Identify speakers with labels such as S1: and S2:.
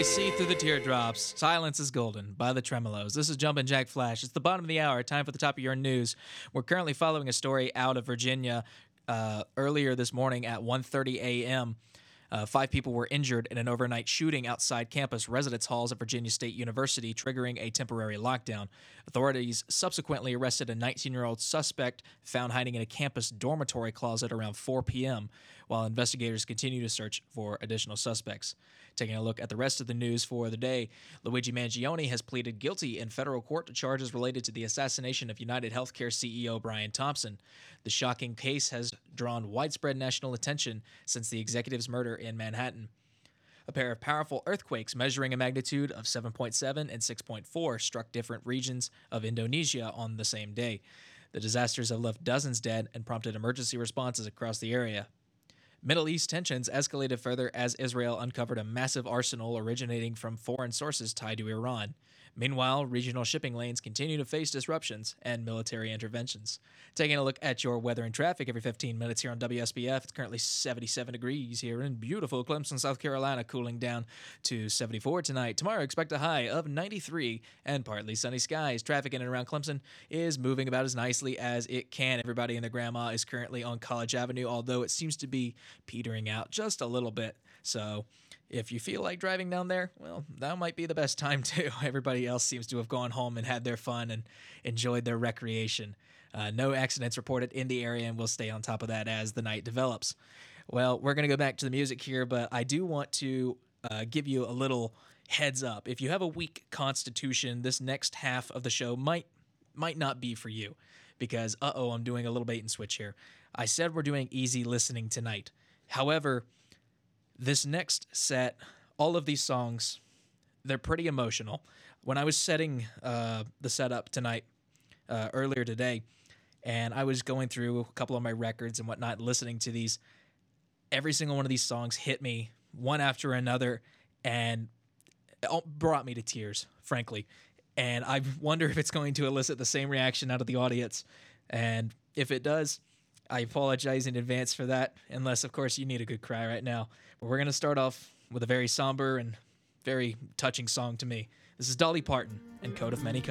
S1: See through the teardrops. Silence is golden by the Tremolos. This is Jumpin' Jack Flash. It's the bottom of the hour. Time for the top of your news. We're currently following a story out of Virginia earlier this morning at 1:30 a.m. 5 people were injured in an overnight shooting outside campus residence halls at Virginia State University, triggering a temporary lockdown. Authorities subsequently arrested a 19-year-old suspect found hiding in a campus dormitory closet around 4 p.m., while investigators continue to search for additional suspects. Taking a look at the rest of the news for the day, Luigi Mangione has pleaded guilty in federal court to charges related to the assassination of United Healthcare CEO Brian Thompson. The shocking case has drawn widespread national attention since the executive's murder in Manhattan. A pair of powerful earthquakes measuring a magnitude of 7.7 and 6.4 struck different regions of Indonesia on the same day. The disasters have left dozens dead and prompted emergency responses across the area. Middle East tensions escalated further as Israel uncovered a massive arsenal originating from foreign sources tied to Iran. Meanwhile, regional shipping lanes continue to face disruptions and military interventions. Taking a look at your weather and traffic every 15 minutes here on WSBF. It's currently 77 degrees here in beautiful Clemson, South Carolina, cooling down to 74 tonight. Tomorrow, expect a high of 93 and partly sunny skies. Traffic in and around Clemson is moving about as nicely as it can. Everybody and their grandma is currently on College Avenue, although it seems to be petering out just a little bit. So if you feel like driving down there, well, that might be the best time too. Everybody else seems to have gone home and had their fun and enjoyed their recreation. No accidents reported in the area, and we'll stay on top of that as the night develops. Well, we're going to go back to the music here, but I do want to give you a little heads up. If you have a weak constitution, this next half of the show might not be for you because, I'm doing a little bait and switch here. I said we're doing easy listening tonight. However, this next set, all of these songs, they're pretty emotional. When I was setting the setup tonight, earlier today, and I was going through a couple of my records and whatnot, listening to these, every single one of these songs hit me one after another and it all brought me to tears, frankly. And I wonder if it's going to elicit the same reaction out of the audience. And if it does, I apologize in advance for that, unless, of course, you need a good cry right now. But we're going to start off with a very somber and very touching song to me. This is Dolly Parton and Coat of Many Colors.